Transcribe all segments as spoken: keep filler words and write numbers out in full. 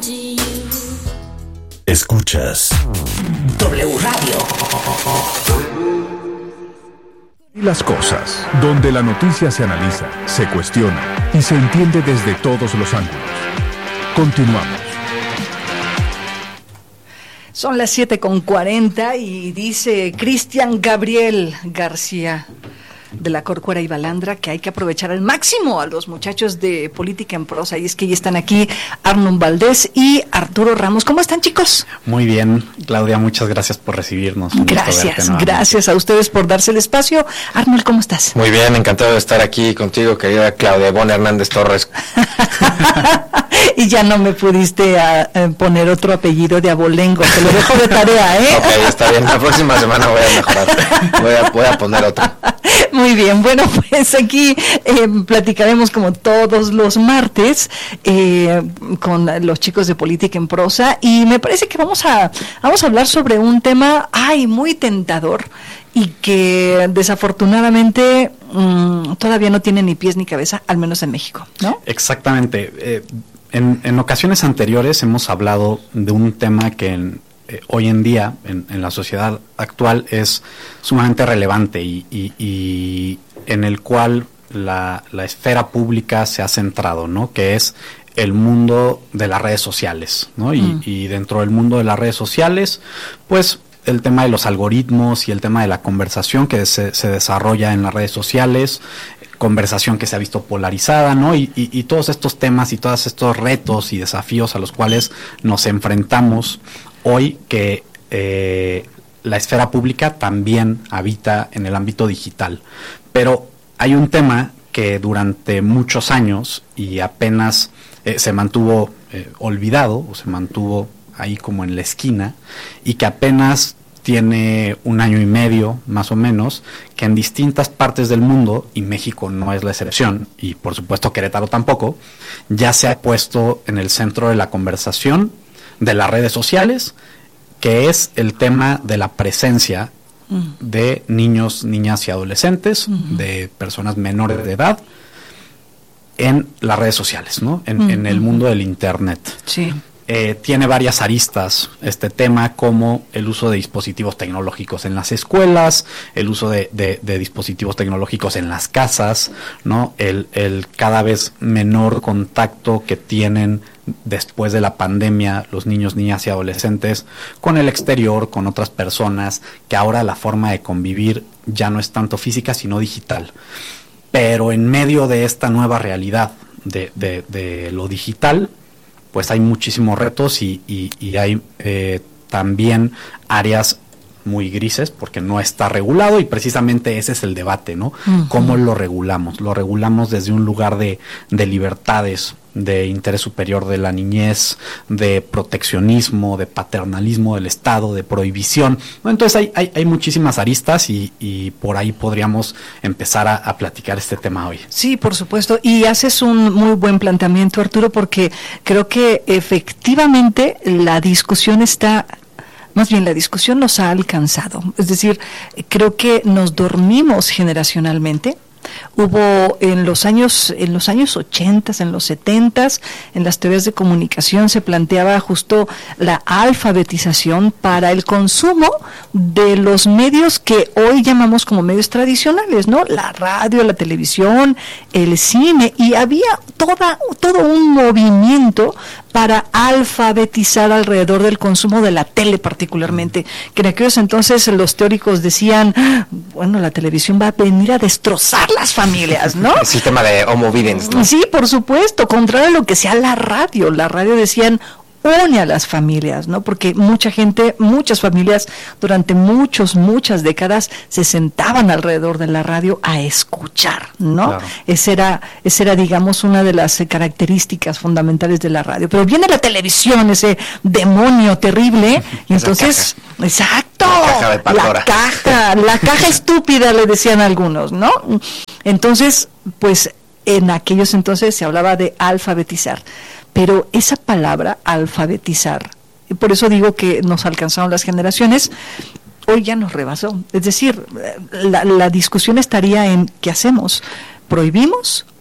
Escuchas W Radio. Y las cosas, donde la noticia se analiza, se cuestiona y se entiende desde todos los ángulos. Continuamos. Son las siete con cuarenta y dice Cristian Gabriel García de la Corcuera y Balandra que hay que aprovechar al máximo a los muchachos de Política en Prosa, y es que ya están aquí Arnold Valdés y Arturo Ramos. ¿Cómo están, chicos? Muy bien, Claudia, muchas gracias por recibirnos. Gracias, gracias a ustedes por darse el espacio. Arnold, ¿cómo estás? Muy bien, encantado de estar aquí contigo, querida Claudia Ivonne Hernández Torres. Y ya no me pudiste a, a poner otro apellido de abolengo, te lo dejo de tarea, ¿eh? Ok, está bien, la próxima semana voy a mejorar, voy a, voy a poner otro. Muy bien, bueno, pues aquí eh, platicaremos como todos los martes eh, con los chicos de Política en Prosa, y me parece que vamos a, vamos a hablar sobre un tema, ay, muy tentador, y que desafortunadamente mmm, todavía no tiene ni pies ni cabeza, al menos en México, ¿no? Exactamente. Eh, en, en ocasiones anteriores hemos hablado de un tema que en, eh, hoy en día, en, en la sociedad actual, es sumamente relevante y, y, y en el cual la, la esfera pública se ha centrado, ¿no? Que es el mundo de las redes sociales, ¿no? Y, mm. y dentro del mundo de las redes sociales, pues el tema de los algoritmos y el tema de la conversación que se, se desarrolla en las redes sociales, conversación que se ha visto polarizada, ¿no? Y, y, y todos estos temas y todos estos retos y desafíos a los cuales nos enfrentamos hoy, que eh, la esfera pública también habita en el ámbito digital. Pero hay un tema que durante muchos años y apenas eh, se mantuvo eh, olvidado o se mantuvo ahí como en la esquina, y que apenas tiene un año y medio, más o menos, que en distintas partes del mundo, y México no es la excepción, y por supuesto Querétaro tampoco, ya se ha puesto en el centro de la conversación de las redes sociales, que es el tema de la presencia uh-huh. de niños, niñas y adolescentes, uh-huh. de personas menores de edad, en las redes sociales, ¿no? En, uh-huh. en el mundo del Internet. Sí. Eh, tiene varias aristas este tema, como el uso de dispositivos tecnológicos en las escuelas, el uso de, de, de dispositivos tecnológicos en las casas, ¿no? El, el cada vez menor contacto que tienen después de la pandemia los niños, niñas y adolescentes con el exterior, con otras personas, que ahora la forma de convivir ya no es tanto física sino digital. Pero en medio de esta nueva realidad de, de, de lo digital, pues hay muchísimos retos y, y, y hay eh, también áreas muy grises porque no está regulado, y precisamente ese es el debate, ¿no? Uh-huh. ¿Cómo lo regulamos? Lo regulamos desde un lugar de, de libertades, de interés superior de la niñez, de proteccionismo, de paternalismo del Estado, de prohibición. Bueno, entonces hay, hay, hay muchísimas aristas y, y por ahí podríamos empezar a, a platicar este tema hoy. Sí, por supuesto, y haces un muy buen planteamiento, Arturo, porque creo que efectivamente la discusión está... Más bien, la discusión nos ha alcanzado. Es decir, creo que nos dormimos generacionalmente. Hubo en los años en los años ochentas, en los setentas, en las teorías de comunicación se planteaba justo la alfabetización para el consumo de los medios que hoy llamamos como medios tradicionales, ¿no? La radio, la televisión, el cine, y había toda todo un movimiento para alfabetizar alrededor del consumo de la tele particularmente, que en aquellos entonces los teóricos decían, bueno, la televisión va a venir a destrozar las familias, ¿no? El sistema de homo videns, ¿no? Sí, por supuesto, contrario a lo que sea la radio. La radio, decían, une a las familias, ¿no? Porque mucha gente, muchas familias durante muchos, muchas décadas se sentaban alrededor de la radio a escuchar, ¿no? Claro. Esa era, esa era, digamos, una de las características fundamentales de la radio. Pero viene la televisión, ese demonio terrible, y entonces, exacto, la caja de Pandora. La caja, la caja estúpida, le decían algunos, ¿no? Entonces, pues, en aquellos entonces se hablaba de alfabetizar. Pero esa palabra, alfabetizar, y por eso digo que nos alcanzaron las generaciones, hoy ya nos rebasó. Es decir, la, la discusión estaría en ¿qué hacemos? ¿Prohibimos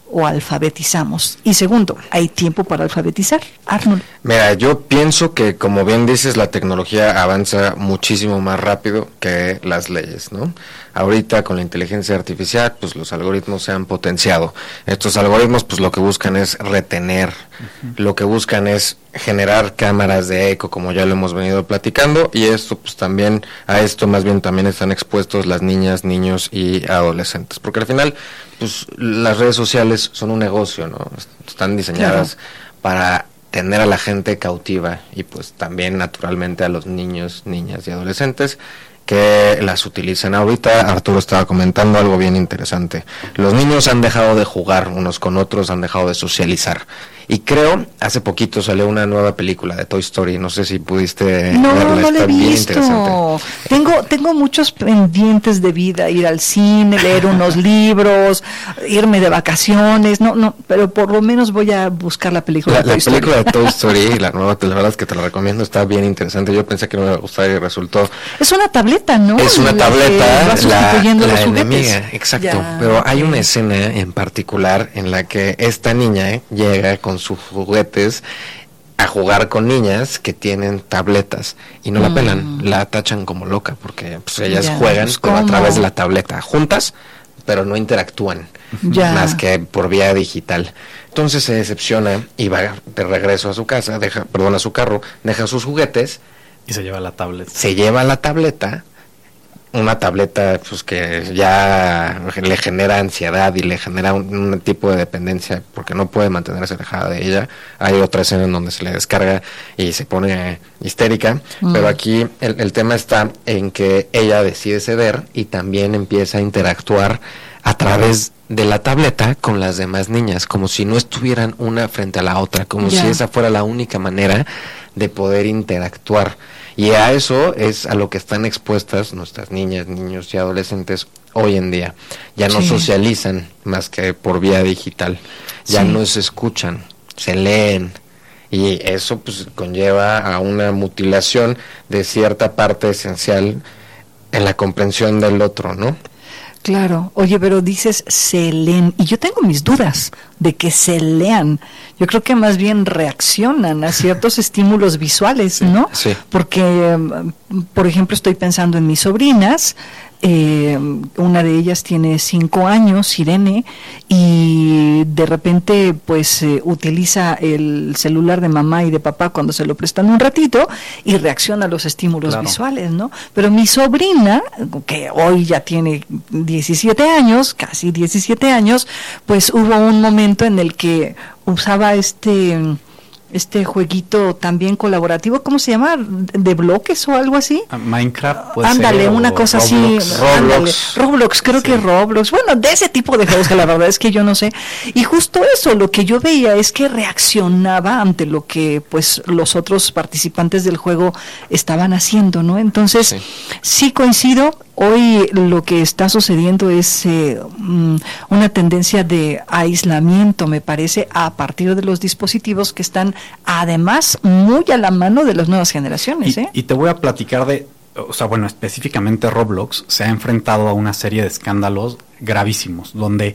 o alfabetizamos? Y segundo, ¿hay tiempo para alfabetizar? Arnold. Mira, yo pienso que, como bien dices, la tecnología avanza muchísimo más rápido que las leyes, ¿no? Ahorita con la inteligencia artificial, pues los algoritmos se han potenciado. Estos algoritmos, pues lo que buscan es retener, uh-huh. lo que buscan es generar cámaras de eco, como ya lo hemos venido platicando, y esto, pues también, a esto más bien también están expuestos las niñas, niños y adolescentes, porque al final, pues las redes sociales son un negocio, ¿no? Están diseñadas claro. para tener a la gente cautiva y pues también naturalmente a los niños, niñas y adolescentes que las utilizan. Ahorita Arturo estaba comentando algo bien interesante. Los niños han dejado de jugar unos con otros, han dejado de socializar. Y creo, hace poquito salió una nueva película de Toy Story, no sé si pudiste no, verla, no está la he bien visto. interesante. Tengo, tengo muchos pendientes de vida, ir al cine, leer unos libros, irme de vacaciones, no, no, pero por lo menos voy a buscar la película La, de Toy la Story. película de Toy Story, la nueva, la verdad es que te la recomiendo, está bien interesante. Yo pensé que no me iba a gustar y resultó. Es una tableta, ¿no? Es una la tableta, va sustituyendo la, los la juguetes. enemiga, exacto. Ya, pero hay okay. una escena en particular en la que esta niña eh, llega con sus juguetes a jugar con niñas que tienen tabletas y no mm. la pelan, la tachan como loca porque pues ellas ya, juegan pues, pero a través de la tableta, juntas, pero no interactúan ya. más que por vía digital. Entonces se decepciona y va de regreso a su casa, deja, perdón, a su carro, deja sus juguetes y se lleva la tableta. Se lleva la tableta. Una tableta pues que ya le genera ansiedad y le genera un, un tipo de dependencia porque no puede mantenerse alejada de ella. Hay otra escena en donde se le descarga y se pone histérica, mm. pero aquí el, el tema está en que ella decide ceder y también empieza a interactuar a través de la tableta con las demás niñas, como si no estuvieran una frente a la otra, como yeah. si esa fuera la única manera de poder interactuar. Y a eso es a lo que están expuestas nuestras niñas, niños y adolescentes hoy en día. Ya no sí. socializan más que por vía digital, ya sí. no se escuchan, se leen. Y eso pues conlleva a una mutilación de cierta parte esencial en la comprensión del otro, ¿no? Claro, oye, pero dices se leen, y yo tengo mis dudas de que se lean. Yo creo que más bien reaccionan a ciertos estímulos visuales, ¿no? Sí. Porque, por ejemplo, estoy pensando en mis sobrinas. Eh, una de ellas tiene cinco años, Irene, y de repente pues eh, utiliza el celular de mamá y de papá cuando se lo prestan un ratito y reacciona a los estímulos claro. visuales, ¿no? Pero mi sobrina, que hoy ya tiene diecisiete años, casi diecisiete años, pues hubo un momento en el que usaba este... este jueguito también colaborativo, ¿cómo se llama? ¿De bloques o algo así? Minecraft puede Ándale, ser, una cosa Roblox. así. Roblox. Ándale, Roblox, creo sí. que Roblox. Bueno, de ese tipo de juegos que la verdad es que yo no sé. Y justo eso, lo que yo veía es que reaccionaba ante lo que pues los otros participantes del juego estaban haciendo, ¿no? Entonces, sí, sí coincido. Hoy lo que está sucediendo es eh, una tendencia de aislamiento, me parece, a partir de los dispositivos que están además muy a la mano de las nuevas generaciones. Y, ¿eh? y te voy a platicar de, o sea, bueno, específicamente Roblox se ha enfrentado a una serie de escándalos gravísimos, donde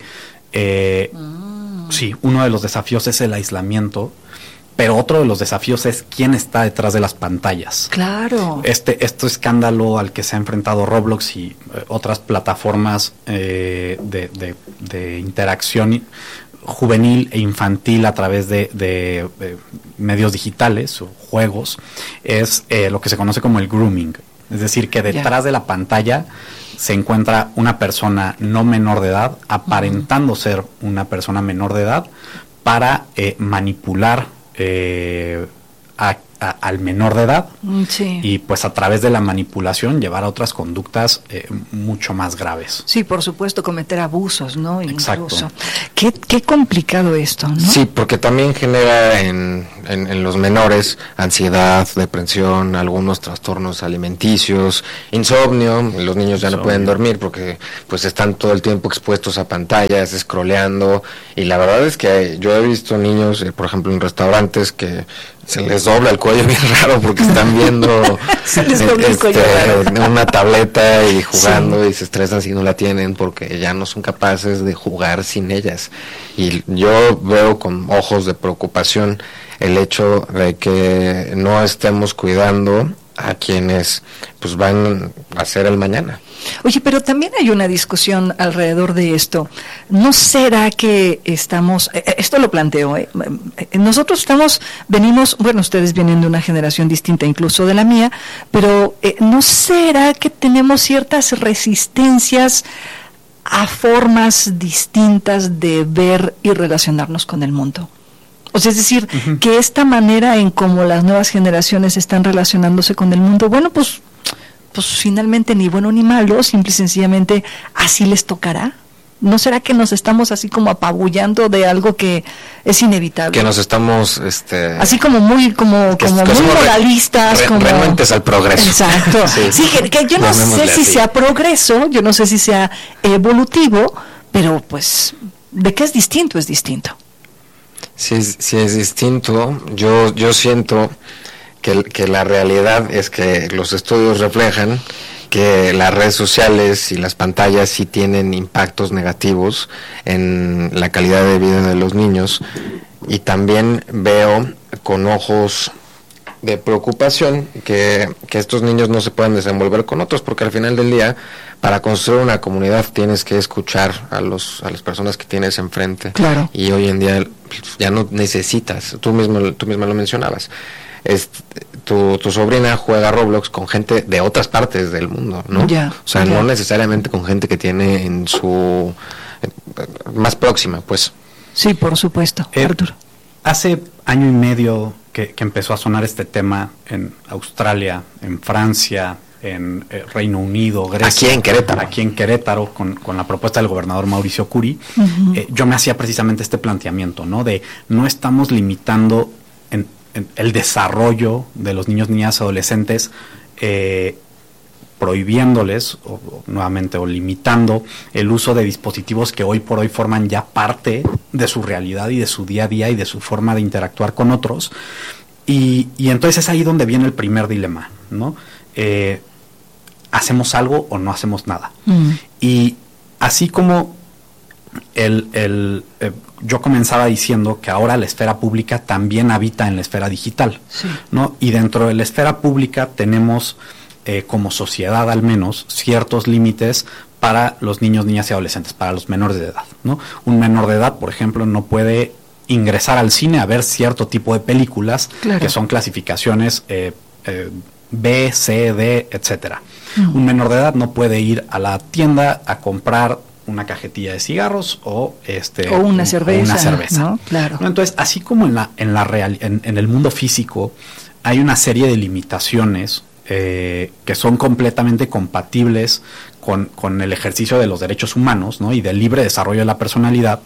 eh, mm. sí, uno de los desafíos es el aislamiento. Pero otro de los desafíos es quién está detrás de las pantallas. Claro. Este, este escándalo al que se ha enfrentado Roblox y eh, otras plataformas eh, de, de, de interacción juvenil e infantil a través de, de, de medios digitales o juegos es eh, lo que se conoce como el grooming. Es decir, que detrás yeah. de la pantalla se encuentra una persona no menor de edad, aparentando uh-huh. ser una persona menor de edad, para eh, manipular Eh, a, a, al menor de edad sí. y pues a través de la manipulación llevar a otras conductas eh, mucho más graves. Sí, por supuesto, cometer abusos, ¿no? Exacto. Incluso. Qué, qué complicado esto, ¿no? Sí, porque también genera en, en, en los menores ansiedad, depresión, algunos trastornos alimenticios, insomnio. Los niños ya insomnio. no pueden dormir porque pues están todo el tiempo expuestos a pantallas, scrolleando, y la verdad es que yo he visto niños, eh, por ejemplo, en restaurantes que se les dobla el cuello bien raro porque están viendo se les dobla este, el cuello raro. una tableta y jugando, sí. y se estresan si no la tienen porque ya no son capaces de jugar sin ellas. Y yo veo con ojos de preocupación el hecho de que no estemos cuidando a quienes pues van a hacer el mañana. Oye, pero también hay una discusión alrededor de esto. ¿No será que estamos, eh, esto lo planteo, eh, nosotros estamos, venimos, bueno, ustedes vienen de una generación distinta incluso de la mía, pero eh, ¿no será que tenemos ciertas resistencias a formas distintas de ver y relacionarnos con el mundo? O sea, es decir, uh-huh. que esta manera en cómo las nuevas generaciones están relacionándose con el mundo, bueno, pues, pues finalmente ni bueno ni malo, simple y sencillamente así les tocará. ¿No será que nos estamos así como apabullando de algo que es inevitable? Que nos estamos, este, así como muy, como, que, como que muy moralistas, re, como renuentes al progreso. Exacto. sí, sí que, que yo no sé si así. sea progreso, yo no sé si sea evolutivo, pero pues, ¿de qué es distinto? Es distinto. Si es, si es distinto, yo, yo siento que, que la realidad es que los estudios reflejan que las redes sociales y las pantallas sí tienen impactos negativos en la calidad de vida de los niños, y también veo con ojos de preocupación que, que estos niños no se puedan desenvolver con otros, porque al final del día, para construir una comunidad tienes que escuchar a los a las personas que tienes enfrente. Claro. Y hoy en día ya no necesitas, tú mismo tú misma lo mencionabas. Es, tu, tu sobrina juega Roblox con gente de otras partes del mundo, ¿no? Ya, o sea, ya. no necesariamente con gente que tiene en su eh, más próxima, pues. Sí, por supuesto, eh, Arturo. Hace año y medio que, que empezó a sonar este tema en Australia, en Francia, en eh, Reino Unido, Grecia. Aquí en Querétaro. Aquí en Querétaro, con, con la propuesta del gobernador Mauricio Curi, Uh-huh. eh, yo me hacía precisamente este planteamiento, ¿no? De no estamos limitando en, en el desarrollo de los niños, niñas, adolescentes, eh, prohibiéndoles, o, o, nuevamente, o limitando el uso de dispositivos que hoy por hoy forman ya parte de su realidad y de su día a día y de su forma de interactuar con otros. Y, y entonces es ahí donde viene el primer dilema, ¿no? Eh, ¿hacemos algo o no hacemos nada? Mm. Y así como el, el, eh, yo comenzaba diciendo que ahora la esfera pública también habita en la esfera digital, sí. ¿no? Y dentro de la esfera pública tenemos, eh, como sociedad al menos, ciertos límites para los niños, niñas y adolescentes, para los menores de edad, ¿no? Un menor de edad, por ejemplo, no puede ingresar al cine a ver cierto tipo de películas, claro. que son clasificaciones eh, eh, B, C, D, etcétera. Uh-huh. Un menor de edad no puede ir a la tienda a comprar una cajetilla de cigarros o este o una cerveza, o una cerveza. ¿no? Claro. ¿No? Entonces, así como en la en la real en, en el mundo físico hay una serie de limitaciones eh, que son completamente compatibles con, con el ejercicio de los derechos humanos, ¿no? Y del libre desarrollo de la personalidad.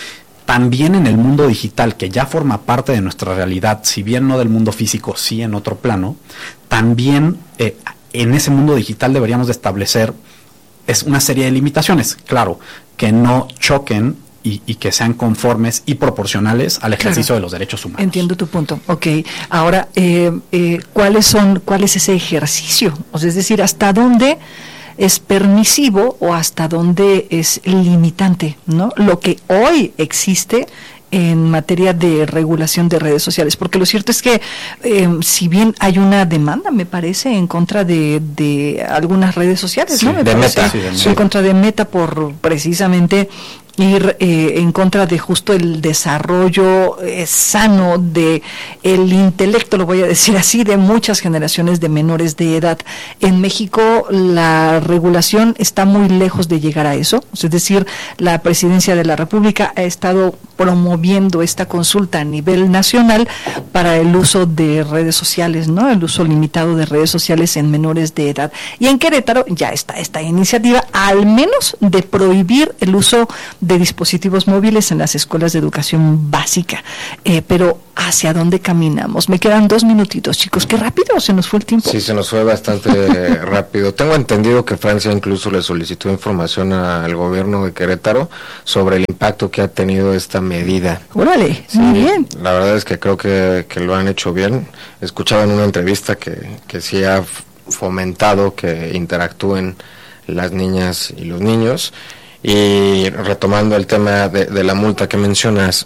También en el mundo digital, que ya forma parte de nuestra realidad, si bien no del mundo físico, sí en otro plano, también eh, en ese mundo digital deberíamos de establecer es una serie de limitaciones, claro, que no choquen y, y que sean conformes y proporcionales al ejercicio claro. de los derechos humanos. Entiendo tu punto. Ok, ahora, eh, eh, ¿cuáles son, cuál es ese ejercicio? O sea, es decir, ¿hasta dónde es permisivo o hasta dónde es limitante, ¿no? Lo que hoy existe en materia de regulación de redes sociales, porque lo cierto es que eh, si bien hay una demanda, me parece, en contra de, de algunas redes sociales, sí, ¿no? Me de parece, Meta. Sí, de Meta. En contra de Meta por precisamente ir eh, en contra de justo el desarrollo eh, sano de el intelecto, lo voy a decir así, de muchas generaciones de menores de edad. En México la regulación está muy lejos de llegar a eso, es decir, la Presidencia de la República ha estado promoviendo esta consulta a nivel nacional para el uso de redes sociales, ¿no? El uso limitado de redes sociales en menores de edad. Y en Querétaro ya está esta iniciativa, al menos de prohibir el uso de dispositivos móviles en las escuelas de educación básica. Eh, pero ¿hacia dónde caminamos? Me quedan dos minutitos, chicos. Qué rápido se nos fue el tiempo. Sí, se nos fue bastante rápido. Tengo entendido que Francia incluso le solicitó información al gobierno de Querétaro sobre el impacto que ha tenido esta medida medida. Órale, Sí, muy bien. La verdad es que creo que, que lo han hecho bien. Escuchaba en una entrevista que, que sí ha fomentado que interactúen las niñas y los niños. Y retomando el tema de, de la multa que mencionas,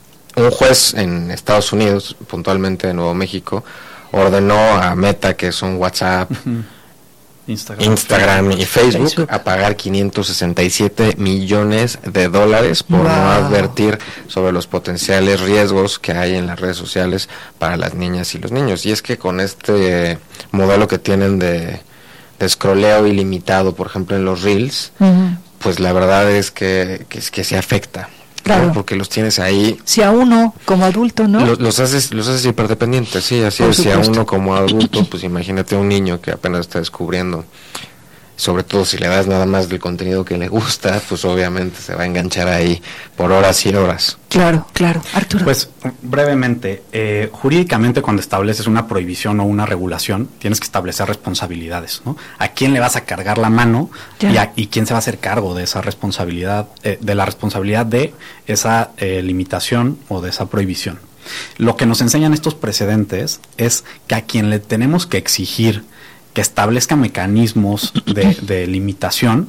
un juez en Estados Unidos, puntualmente en Nuevo México, ordenó a Meta, que son WhatsApp, uh-huh. Instagram, Instagram y Facebook, Facebook, a pagar quinientos sesenta y siete millones de dólares por wow. no advertir sobre los potenciales riesgos que hay en las redes sociales para las niñas y los niños. Y es que con este modelo que tienen de, de scrolleo ilimitado, por ejemplo en los Reels, uh-huh. pues la verdad es que, que, que se afecta. Claro. ¿no? Porque los tienes ahí. Si a uno como adulto, ¿no? Los, los haces los haces hiperdependientes, sí, así es. Si a uno como adulto, pues imagínate a un niño que apenas está descubriendo, sobre todo si le das nada más del contenido que le gusta, pues obviamente se va a enganchar ahí por horas y horas. Claro, claro. Arturo. Pues brevemente, eh, jurídicamente cuando estableces una prohibición o una regulación, tienes que establecer responsabilidades, ¿no? ¿A quién le vas a cargar la mano y, a, y quién se va a hacer cargo de esa responsabilidad, eh, de la responsabilidad de esa eh, limitación o de esa prohibición? Lo que nos enseñan estos precedentes es que a quien le tenemos que exigir que establezca mecanismos de, de limitación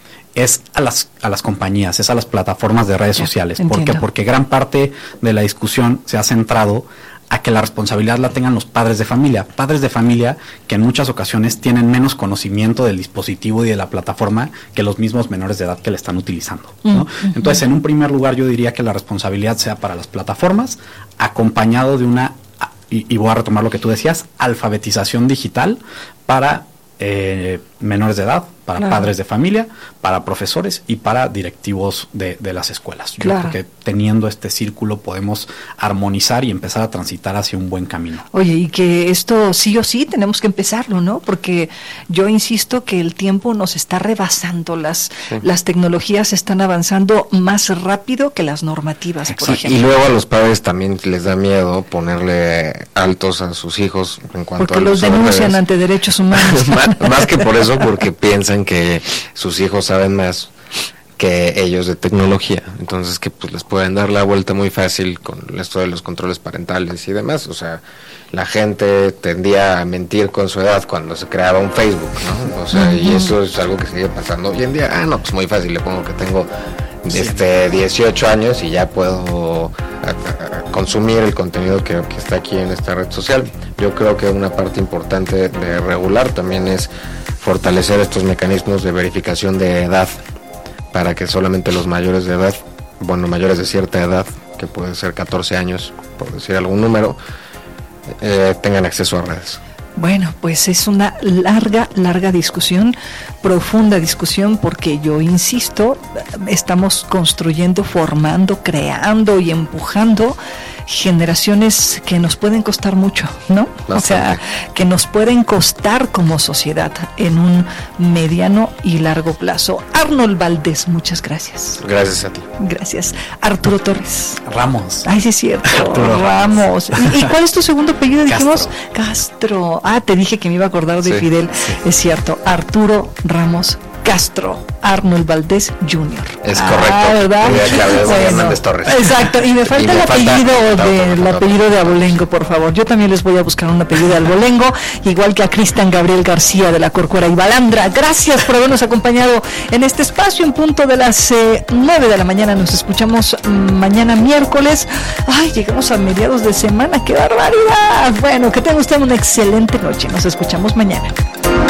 es a las a las compañías, es a las plataformas de redes ya, sociales. ¿Por qué? Porque gran parte de la discusión se ha centrado a que la responsabilidad la tengan los padres de familia. Padres de familia que en muchas ocasiones tienen menos conocimiento del dispositivo y de la plataforma que los mismos menores de edad que le están utilizando, ¿no? Uh-huh. Entonces, en un primer lugar, yo diría que la responsabilidad sea para las plataformas, acompañado de una, y, y voy a retomar lo que tú decías, alfabetización digital para eh, menores de edad, para claro. padres de familia, para profesores y para directivos de, de las escuelas. Yo claro. creo que teniendo este círculo podemos armonizar y empezar a transitar hacia un buen camino. Oye, y que esto sí o sí tenemos que empezarlo, ¿no? Porque yo insisto que el tiempo nos está rebasando, las, sí. las tecnologías están avanzando más rápido que las normativas, Exacto. por ejemplo. Y luego a los padres también les da miedo ponerle altos a sus hijos en cuanto porque a los los denuncian redes. Ante derechos humanos. más, más que por eso, porque piensan que sus hijos saben más que ellos de tecnología, entonces que pues les pueden dar la vuelta muy fácil con esto de los controles parentales y demás. O sea, la gente tendía a mentir con su edad cuando se creaba un Facebook, ¿no? O sea, uh-huh. y eso es algo que sigue pasando hoy en día. Ah, no, pues muy fácil, le pongo que tengo este dieciocho años y ya puedo a, a, a consumir el contenido que, que está aquí en esta red social. Yo creo que una parte importante de regular también es fortalecer estos mecanismos de verificación de edad para que solamente los mayores de edad, bueno, mayores de cierta edad, que puede ser catorce años, por decir algún número, eh, tengan acceso a redes. Bueno, pues es una larga, larga discusión, profunda discusión, porque yo insisto, estamos construyendo, formando, creando y empujando generaciones que nos pueden costar mucho, ¿no? Bastante. O sea, que nos pueden costar como sociedad en un mediano y largo plazo. Arnold Valdés, muchas gracias. Gracias a ti. Gracias. Arturo Torres. Ramos. Ay, sí es cierto. Arturo Ramos. ¿Y, ¿Y cuál es tu segundo apellido? Dijimos Castro. Ah, te dije que me iba a acordar de sí, Fidel. Sí. Es cierto. Arturo Ramos Castro, Arnold Valdés junior Es ah, correcto. ¿Verdad? Bueno, Torres. Exacto. Y me falta y me el apellido falta, de, falta, el apellido de Abolengo, por favor. Yo también les voy a buscar un apellido de Abolengo, igual que a Cristian Gabriel García de la Corcuera y Balandra. Gracias por habernos acompañado en este espacio en punto de las eh, nueve de la mañana. Nos escuchamos mañana miércoles. Ay, llegamos a mediados de semana. ¡Qué barbaridad! Bueno, que tengan ustedes una excelente noche. Nos escuchamos mañana.